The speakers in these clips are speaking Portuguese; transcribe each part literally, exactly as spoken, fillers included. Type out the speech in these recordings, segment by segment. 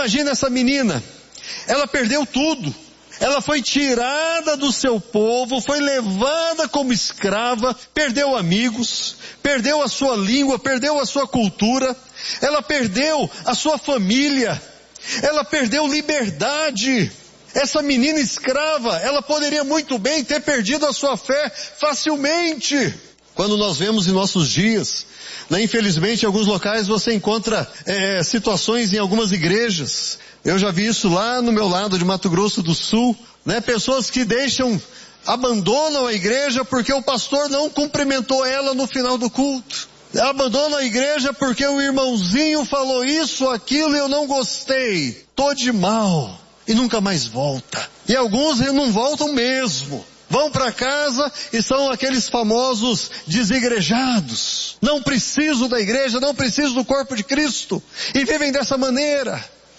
Imagina essa menina, ela perdeu tudo. Ela foi tirada do seu povo, foi levada como escrava, perdeu amigos, perdeu a sua língua, perdeu a sua cultura, ela perdeu a sua família, ela perdeu liberdade. Essa menina escrava, ela poderia muito bem ter perdido a sua fé facilmente. Quando nós vemos em nossos dias, né, infelizmente em alguns locais você encontra é, situações em algumas igrejas. Eu já vi isso lá no meu lado de Mato Grosso do Sul, né? Pessoas que deixam, abandonam a igreja porque o pastor não cumprimentou ela no final do culto. Abandonam a igreja porque o irmãozinho falou isso, aquilo e eu não gostei. Tô de mal. E nunca mais volta. E alguns não voltam mesmo. Vão para casa e são aqueles famosos desigrejados. Não preciso da igreja, não preciso do corpo de Cristo. E vivem dessa maneira.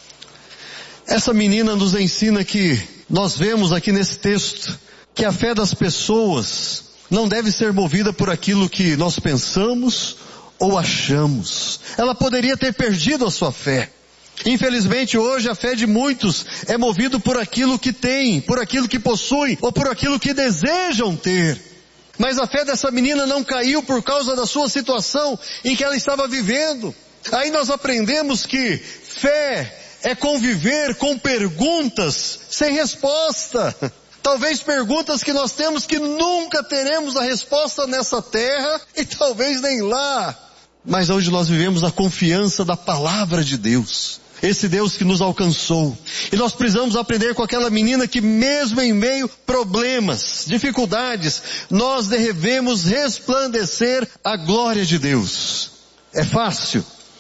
Essa menina nos ensina que, nós vemos aqui nesse texto, que a fé das pessoas não deve ser movida por aquilo que nós pensamos ou achamos. Ela poderia ter perdido a sua fé. Infelizmente hoje a fé de muitos é movida por aquilo que tem, por aquilo que possuem ou por aquilo que desejam ter. Mas a fé dessa menina não caiu por causa da sua situação em que ela estava vivendo. Aí nós aprendemos que fé é conviver com perguntas sem resposta. Talvez perguntas que nós temos que nunca teremos a resposta nessa terra e talvez nem lá. Mas onde nós vivemos a confiança da palavra de Deus. Esse Deus que nos alcançou. E nós precisamos aprender com aquela menina que mesmo em meio a problemas, dificuldades, nós devemos resplandecer a glória de Deus. É fácil?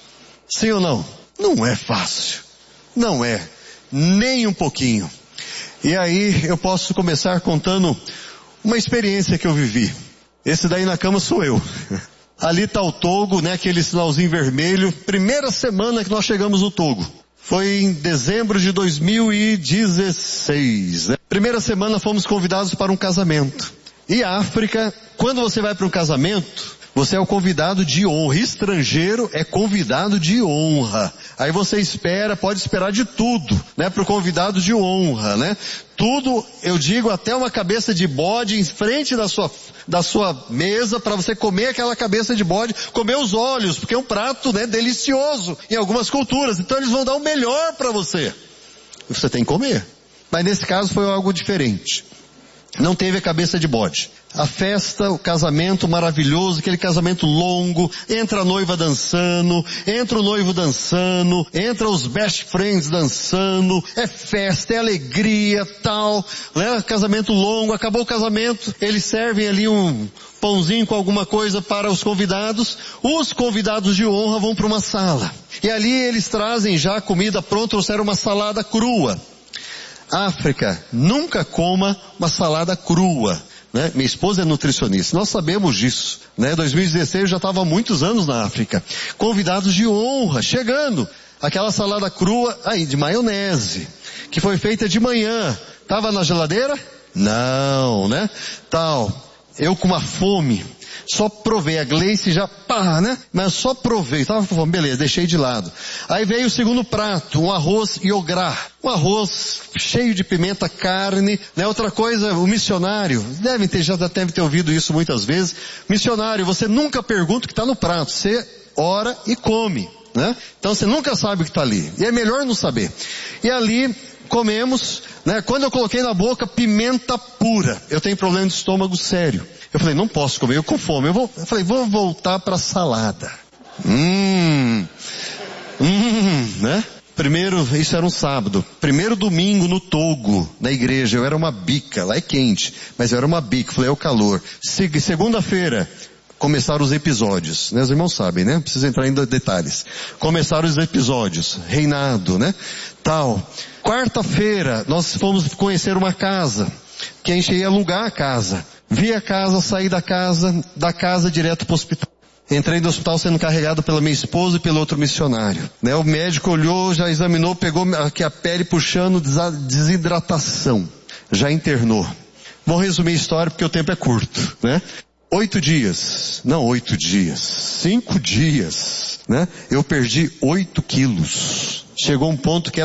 Sim ou não? Não é fácil. Não é, nem um pouquinho. E aí eu posso começar contando uma experiência que eu vivi. Esse daí na cama sou eu. Ali está o Togo, né, aquele sinalzinho vermelho. Primeira semana que nós chegamos no Togo. Foi em dezembro de dois mil e dezesseis. Né? Primeira semana fomos convidados para um casamento. E a África, quando você vai para um casamento, você é o convidado de honra. Estrangeiro é convidado de honra. Aí você espera, pode esperar de tudo, né, para o convidado de honra, né? Tudo, eu digo, até uma cabeça de bode em frente da sua, da sua mesa para você comer aquela cabeça de bode, comer os olhos, porque é um prato, né, delicioso em algumas culturas. Então eles vão dar o melhor para você. Você tem que comer. Mas nesse caso foi algo diferente. Não teve a cabeça de bode. A festa, o casamento maravilhoso, aquele casamento longo, entra a noiva dançando, entra o noivo dançando, entra os best friends dançando, é festa, é alegria, tal, né? Casamento longo, acabou o casamento, eles servem ali um pãozinho com alguma coisa para os convidados, os convidados de honra vão para uma sala. E ali eles trazem já a comida pronta, trouxeram uma salada crua. África, nunca coma uma salada crua, né? Minha esposa é nutricionista, nós sabemos disso, né? dois mil e dezesseis eu já estava há muitos anos na África. Convidados de honra, chegando, aquela salada crua, aí, de maionese, que foi feita de manhã, estava na geladeira? Não, né? Tal, eu com uma fome, só provei, a Gleice já, pá, né? Mas só provei, tava com fome, beleza, deixei de lado. Aí veio o segundo prato, um arroz iográ, um arroz cheio de pimenta, carne, né? Outra coisa, o missionário, devem ter, já deve ter ouvido isso muitas vezes, missionário, você nunca pergunta o que está no prato, você ora e come, né? Então você nunca sabe o que está ali, e é melhor não saber. E ali, comemos, né? Quando eu coloquei na boca, pimenta pura, eu tenho problema de estômago sério. Eu falei, não posso comer, eu com fome. Eu, vou, eu falei, vou voltar para a salada. Hum, hum, né? Primeiro, isso era um sábado. Primeiro domingo no Togo, na igreja, eu era uma bica, lá é quente, mas eu era uma bica, falei, é o calor. Se, segunda-feira, começaram os episódios, né? Os irmãos sabem, né? Não precisa entrar em detalhes. Começaram os episódios, reinado, né? Tal. Quarta-feira, nós fomos conhecer uma casa, que a gente ia alugar a casa. Vi a casa, saí da casa, da casa direto para o hospital. Entrei no hospital sendo carregado pela minha esposa e pelo outro missionário. Né? O médico olhou, já examinou, pegou aqui a pele puxando desidratação. Já internou. Vou resumir a história porque o tempo é curto, né? Oito dias, não oito dias, cinco dias, né? Eu perdi oito quilos. Chegou um ponto que era